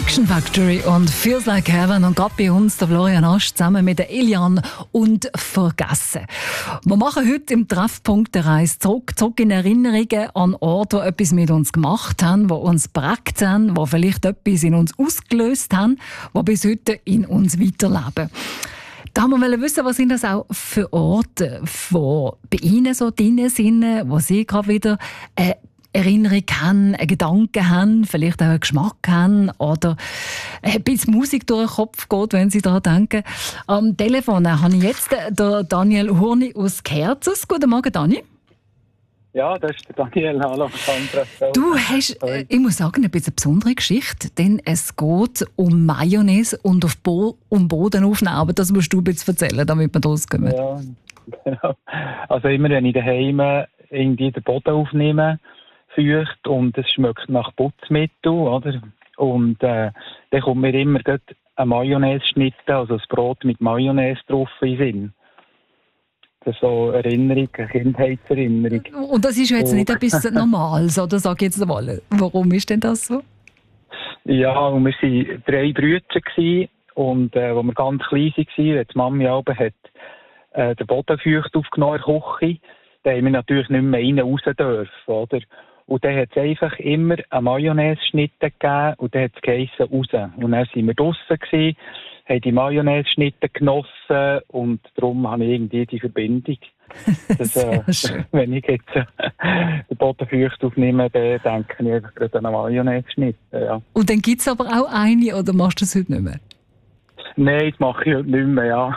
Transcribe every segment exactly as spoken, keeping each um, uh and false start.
Action Factory und Feels Like Heaven und gerade bei uns der Florian Asch zusammen mit der Eliane und Vergessen. Wir machen heute im Treffpunkt der Reise zurück, zurück in Erinnerungen an Orte, die etwas mit uns gemacht haben, die uns geprägt haben, die vielleicht etwas in uns ausgelöst haben, die bis heute in uns weiterleben. Da haben wir wissen, was sind das auch für Orte, die bei Ihnen so drin sind, wo Sie gerade wieder äh, Erinnerung haben, einen Gedanken haben, vielleicht auch einen Geschmack haben oder ein bisschen Musik durch den Kopf geht, wenn Sie daran denken. Am Telefon habe ich jetzt den Daniel Hurni aus Kerzers. Guten Morgen, Dani. Ja, das ist der Daniel. Hallo, Sandra. Du hast, äh, ich muss sagen, ein bisschen eine besondere Geschichte, denn es geht um Mayonnaise und auf Bo- um Boden aufnehmen. Aber das musst du ein bisschen erzählen, damit wir rauskommen. Ja, genau. Also immer, wenn ich daheim irgendwie den Boden aufnehme, feucht und es schmeckt nach Putzmittel, oder? Und äh, dann kommt mir immer eine Mayonnaise-Schnitte, also das Brot mit Mayonnaise drauf in den Sinn. Das ist so eine Erinnerung, eine Kindheitserinnerung. Und das ist ja jetzt nicht etwas Normales, oder? Sag jetzt mal, warum ist denn das so? Ja, und wir waren drei Brüder und äh, als wir ganz klein waren, hat die Mami aber hat, äh, den Boden feucht aufgenommen in der Küche, da haben wir natürlich nicht mehr rein raus dürfen, oder? Und dann hat es einfach immer eine Mayonnaise-Schnitte gegeben und dann hat es geheissen, raus. Und dann waren wir draussen, gewesen, haben die Mayonnaise-Schnitte genossen und darum habe ich irgendwie die Verbindung. Das, äh, wenn ich jetzt äh, den Boden feucht aufnehme, dann denke ich einfach gerade an eine Mayonnaise-Schnitte. Ja. Und dann gibt es aber auch eine, oder machst du das heute nicht mehr? Nein, das mache ich heute nicht mehr, ja.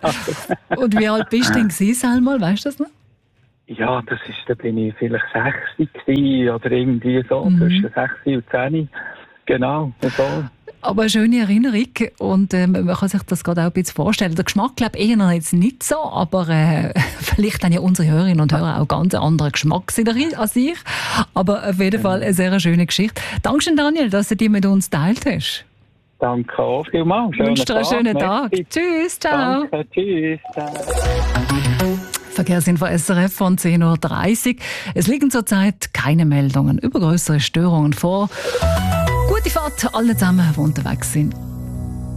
Und wie alt bist du denn gewesen, einmal? Weißt du das noch? Ja, das ist, da bin ich vielleicht sechzig gewesen, oder irgendwie so, mhm. zwischen sechzig und zehn. Genau, so. Aber eine schöne Erinnerung und äh, man kann sich das gerade auch ein bisschen vorstellen. Der Geschmack, glaube ich, eher jetzt nicht so, aber äh, vielleicht haben ja unsere Hörerinnen und Hörer auch ganz anderen Geschmack als ich. Aber auf jeden Fall eine sehr schöne Geschichte. Dankeschön, Daniel, dass du die mit uns geteilt hast. Danke auch vielmals. Ich wünsche dir einen schönen Tag. Merci. Tschüss, ciao. Danke, tschüss. Ciao. Verkehrsinfo S R F von zehn Uhr dreißig. Es liegen zurzeit keine Meldungen über größere Störungen vor. Gute Fahrt allen zusammen, die unterwegs sind.